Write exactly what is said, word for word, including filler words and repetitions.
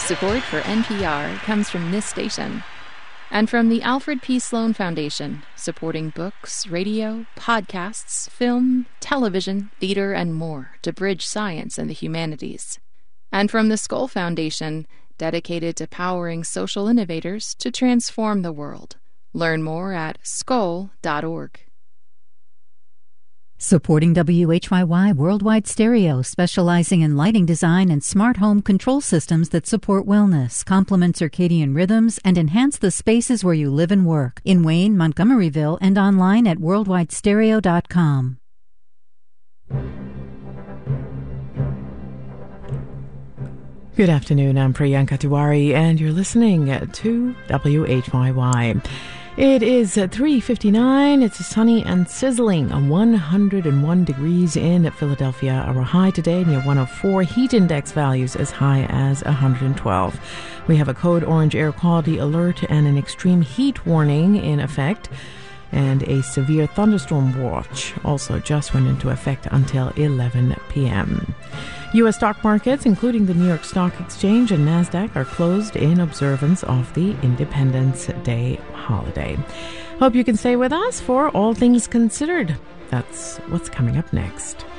Support for N P R comes from this station and from the Alfred P. Sloan Foundation, supporting books, radio, podcasts, film, television, theater, and more to bridge science and the humanities. And from the Skoll Foundation, dedicated to powering social innovators to transform the world. Learn more at skoll dot org. Supporting W H Y Y Worldwide Stereo, specializing in lighting design and smart home control systems that support wellness, complement circadian rhythms, and enhance the spaces where you live and work. In Wayne, Montgomeryville, and online at worldwide stereo dot com. Good afternoon, I'm Priyanka Tiwari, and you're listening to W H Y Y. It is three fifty-nine. It's sunny and sizzling, one hundred one degrees in Philadelphia. Our high today near one oh four. Heat index values as high as one hundred twelve. We have a code orange air quality alert and an extreme heat warning in effect. And a severe thunderstorm watch also just went into effect until eleven p.m. U S stock markets, including the New York Stock Exchange and NASDAQ, are closed in observance of the Independence Day holiday. Hope you can stay with us for All Things Considered. That's what's coming up next.